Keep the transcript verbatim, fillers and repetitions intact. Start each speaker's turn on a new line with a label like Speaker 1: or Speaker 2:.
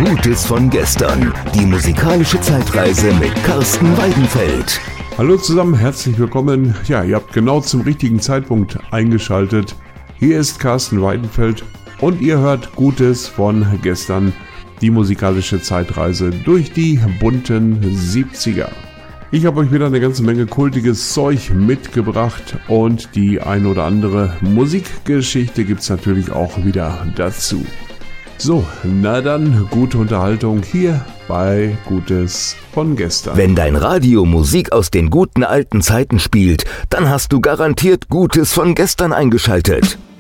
Speaker 1: Gutes von gestern. Die musikalische Zeitreise mit Carsten Weidenfeld.
Speaker 2: Hallo zusammen, herzlich willkommen. Ja, ihr habt genau zum richtigen Zeitpunkt eingeschaltet. Hier ist Carsten Weidenfeld und ihr hört Gutes von gestern. Die musikalische Zeitreise durch die bunten siebziger. Ich habe euch wieder eine ganze Menge kultiges Zeug mitgebracht und die ein oder andere Musikgeschichte gibt es natürlich auch wieder dazu. So, na dann, gute Unterhaltung hier bei Gutes von gestern.
Speaker 1: Wenn dein Radio Musik aus den guten alten Zeiten spielt, dann hast du garantiert Gutes von gestern eingeschaltet.